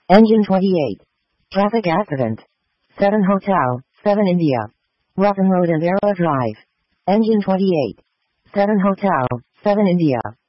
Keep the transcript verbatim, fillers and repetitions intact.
Engine twenty-eight. Traffic accident. seven Hotel, seven India. Rotten Road and Arrow Drive. Engine twenty-eight. seven Hotel, seven India.